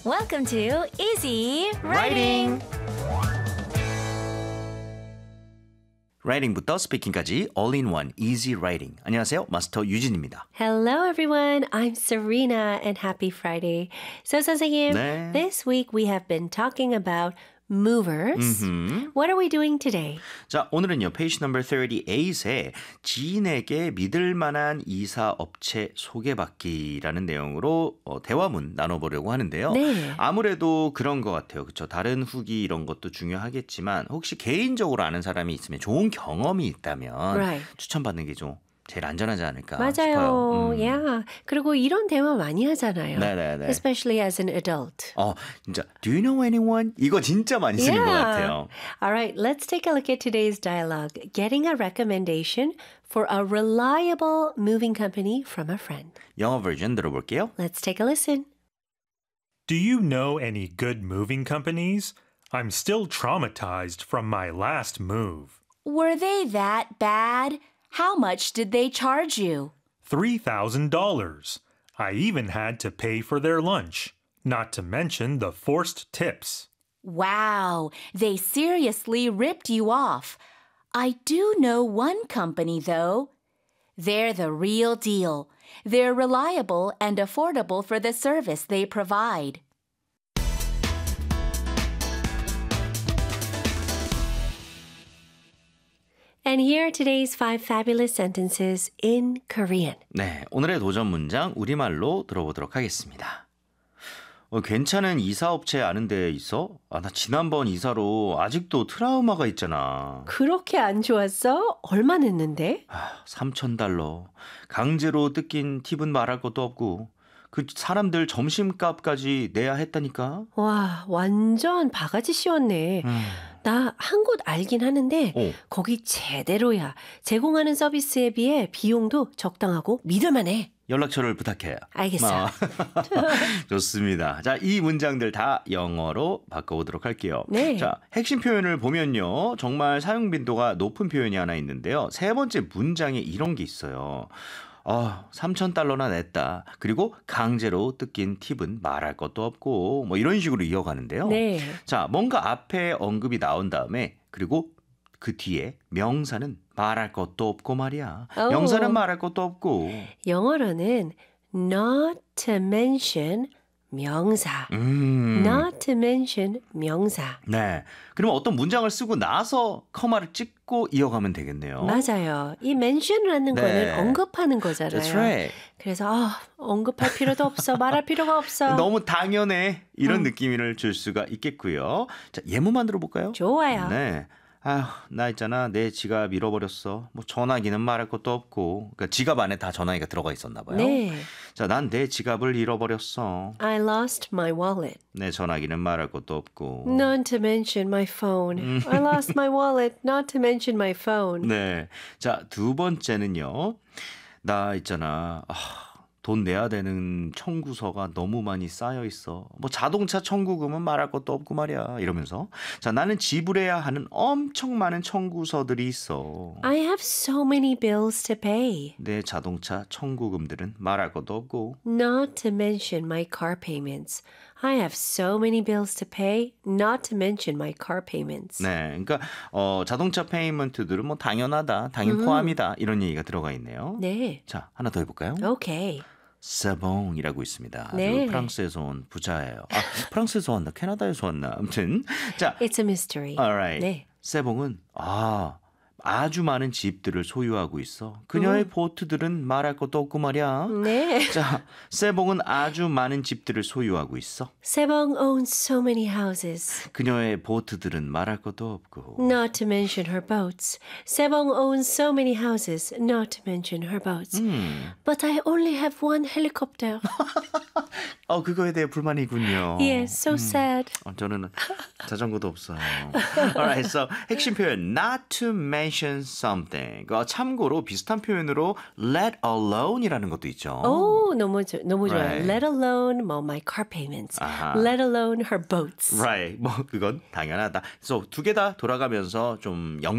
Welcome to Easy Writing. 라이팅부터 스피킹까지 all-in-one easy writing. 안녕하세요. 마스터 유진입니다. Hello, everyone. I'm Serena, and happy Friday. So, 선생님, 네. this week we have been talking about movers. What are we doing today? 자, 오늘은요. 페이지 넘버 38에 지인에게 믿을 만한 이사 업체 소개받기라는 내용으로 대화문 나눠보려고 하는데요. 네. 아무래도 그런 것 같아요. 그렇죠. 다른 후기 이런 것도 중요하겠지만 혹시 개인적으로 아는 사람이 있으면 좋은 경험이 있다면 Right. 추천받는 게 좀 제일 안전하지 않을까 맞아요. 싶어요. Yeah. 그리고 이런 대화 많이 하잖아요. 네네네. Especially as an adult. 진짜 Do you know anyone? 이거 진짜 많이 쓰는 것 같아요. All right, let's take a look at today's dialogue. Getting a recommendation for a reliable moving company from a friend. 영어 버전 들어볼게요. Let's take a listen. Do you know any good moving companies? I'm still traumatized from my last move. Were they that bad? How much did they charge you? $3,000. I even had to pay for their lunch, not to mention the forced tips. Wow, they seriously ripped you off. I do know one company, though. They're the real deal. They're reliable and affordable for the service they provide. And here are today's 5 fabulous sentences in Korean. 네, 오늘의 도전 문장 우리말로 들어보도록 하겠습니다. 괜찮은 이사업체 아는 데 있어? 나 지난번 이사로 아직도 트라우마가 있잖아. 그렇게 안 좋았어? 얼마 냈는데? $3,000. 강제로 뜯긴 팁은 말할 것도 없고 그 사람들 점심값까지 내야 했다니까. 와, 완전 바가지 씌웠네. 나 한 곳 알긴 하는데 거기 제대로야. 제공하는 서비스에 비해 비용도 적당하고 믿을만해. 연락처를 부탁해. 알겠어요. 좋습니다. 자, 이 문장들 다 영어로 바꿔보도록 할게요. 네. 자, 핵심 표현을 보면요. 정말 사용 빈도가 높은 표현이 하나 있는데요. 세 번째 문장에 이런 게 있어요. $3,000나 냈다. 그리고 강제로 뜯긴 팁은 말할 것도 없고 뭐 이런 식으로 이어가는데요. 네. 자, 뭔가 앞에 언급이 나온 다음에 그리고 그 뒤에 명사는 말할 것도 없고 말이야. 오. 명사는 말할 것도 없고. 영어로는 not to mention 명사. Not to mention 명사. 네. 그럼 어떤 문장을 쓰고 나서 커마를 찍고 이어가면 되겠네요. 맞아요. 이 mention이라는 네. 거는 언급하는 거잖아요. That's right. 그래서 언급할 필요도 없어. 말할 필요가 없어. 너무 당연해. 이런 느낌을 줄 수가 있겠고요. 자, 예문만 들어볼까요? 좋아요. 네. 나 있잖아. 내 지갑 잃어버렸어. 뭐 전화기는 말할 것도 없고. 그러니까 지갑 안에 다 전화기가 들어가 있었나 봐요. 네. 자, 난 내 지갑을 잃어버렸어. I lost my wallet. 내 전화기는 말할 것도 없고. Not to mention my phone. I lost my wallet. Not to mention my phone. 네. 자, 두 번째는요. 나 있잖아. 돈 내야 되는 청구서가 너무 많이 쌓여 있어. 뭐 자동차 청구금은 말할 것도 없고 말이야. 이러면서 자, 나는 지불해야 하는 엄청 많은 청구서들이 있어. I have so many bills to pay. 내 자동차 청구금들은 말할 것도 없고. Not to mention my car payments. I have so many bills to pay. Not to mention my car payments. 네, 그러니까 자동차 페이먼트들은 뭐 당연하다, 당연 포함이다 이런 얘기가 들어가 있네요. 네. 자, 하나 더 해볼까요? Okay. 세봉이라고 있습니다. 네. 프랑스에서 온 부자예요. 프랑스에서 왔나? 캐나다에서 왔나? 아무튼 자, It's a mystery. alright. 네. 세봉은 아주 많은 집들을 소유하고 있어. 그녀의 보트들은 말할 것도 없고 말이야. 네. 자, 세봉은 아주 많은 집들을 소유하고 있어. 세봉 owns so many houses. 그녀의 보트들은 말할 것도 없고. Not to mention her boats. 세봉 owns so many houses. Not to mention her boats. But I only have one helicopter. 그거에 대해 불만이군요. Yes, so sad. 저는 자전거도 없어요. Alright, so 핵심 표현 not to mention something. 참고로 비슷한 표현으로 let alone이라는 것도 있죠. 오, 너무 좋아요. Right. Let alone my car payments. 아하. Let alone her boats. Right, 그건 당연하다. 그래서 두 개 다 돌아가면서 좀